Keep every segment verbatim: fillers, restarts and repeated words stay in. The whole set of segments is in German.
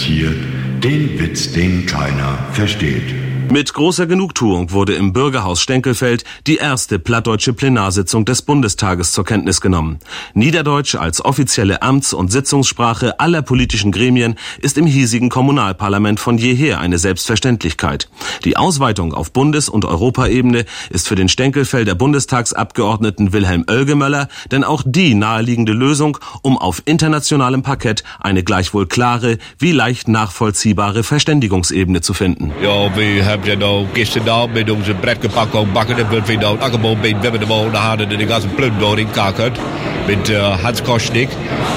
präsentiert den Witz, den keiner versteht. Mit großer Genugtuung wurde im Bürgerhaus Stenkelfeld die erste plattdeutsche Plenarsitzung des Bundestages zur Kenntnis genommen. Niederdeutsch als offizielle Amts- und Sitzungssprache aller politischen Gremien ist im hiesigen Kommunalparlament von jeher eine Selbstverständlichkeit. Die Ausweitung auf Bundes- und Europaebene ist für den Stenkelfelder Bundestagsabgeordneten Wilhelm Oelgemöller denn auch die naheliegende Lösung, um auf internationalem Parkett eine gleichwohl klare wie leicht nachvollziehbare Verständigungsebene zu finden. Ja, wir haben ja noch gestern Abend mit unserem Brettgepack backen und wir haben angebaut mit Webben de Haden en de ganze Plünder in Kakert mit uh, Hans Kostnik.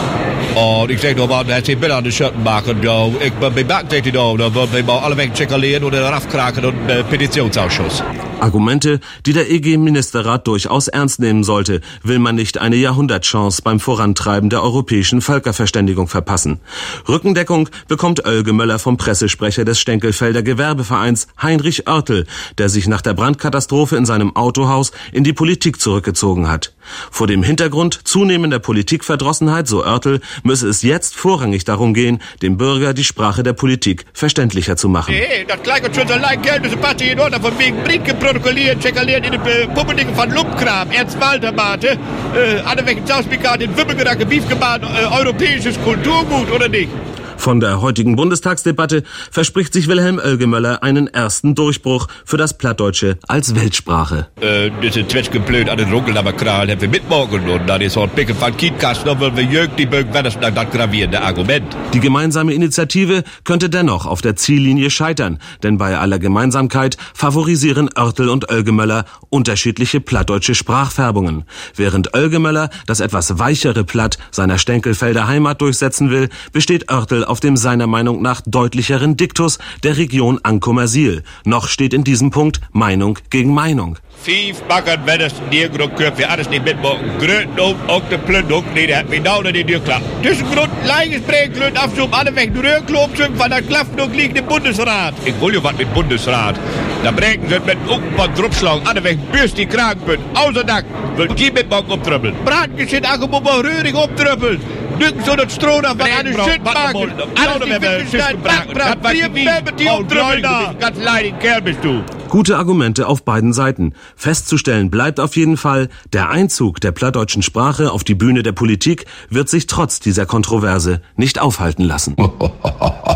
Und ich sage nochmal, hij zit binnen aan de shirten maken. Ja, ik ben bij back tegen nou, dan worden we maar alle weg checken oder afkraken und uh, Petitionsausschuss. Argumente, die der E G-Ministerrat durchaus ernst nehmen sollte, will man nicht eine Jahrhundertchance beim Vorantreiben der europäischen Völkerverständigung verpassen. Rückendeckung bekommt Oelgemöller vom Pressesprecher des Stenkelfelder Gewerbevereins Heinrich Oertel, der sich nach der Brandkatastrophe in seinem Autohaus in die Politik zurückgezogen hat. Vor dem Hintergrund zunehmender Politikverdrossenheit, so Oertel, müsse es jetzt vorrangig darum gehen, dem Bürger die Sprache der Politik verständlicher zu machen. Hey, das kleine schon so allein Geld, das Party in Ordnung, von wegen Briefke protokollieren, checkalieren in den äh, Puppendingen von Lumpkram, Ernst-Walter-Mate, äh, alle welchen Sauspikat in Wimmelgedanke, Beefgebahn, äh, europäisches Kulturgut, oder nicht? Von der heutigen Bundestagsdebatte verspricht sich Wilhelm Oelgemöller einen ersten Durchbruch für das Plattdeutsche als Weltsprache. Äh, das ist Zwetschgeblöd an den Runkel, aber Kral haben wir mitmorgen und dann ist auch ein Pickel von Kiedkast, dann wollen wir Jörg die Bögen, wenn das dann das gravierende Argument. Die gemeinsame Initiative könnte dennoch auf der Ziellinie scheitern, denn bei aller Gemeinsamkeit favorisieren Oertel und Oelgemöller unterschiedliche plattdeutsche Sprachfärbungen. Während Oelgemöller das etwas weichere Platt seiner Stenkelfelder Heimat durchsetzen will, besteht Oertel auf dem seiner Meinung nach deutlicheren Diktus der Region Ankommersiel. Noch steht in diesem Punkt Meinung gegen Meinung. Vijf bakken weddes neergrond köp wir alles nicht mitmachen. Gröten ook, ook de plundung, nee, der hat mich nou naar die deur klappen. Tussengrund, Leiges, Bregenklöten, Afzoom, alle weg, de Röhrklopsum von der Klaffnung liegt im Bundesrat. Ich will ja was mit Bundesrat. Da brengen sie mit Uckmann Drupschlag, alle weg, bürst die Kragenpunt, außer Dack, will die mitmachen umtrüppeln. Bratengeschit, Angebot, Röhrig umtrüppeln. Nirgends so das Stroh da, was eine Schütt machen. Alles die Wittgenstein, Backbrand, vier Bämme, die umtrüppeln da. Ganz leidig Kerl bist du. Gute Argumente auf beiden Seiten. Festzustellen bleibt auf jeden Fall, der Einzug der plattdeutschen Sprache auf die Bühne der Politik wird sich trotz dieser Kontroverse nicht aufhalten lassen.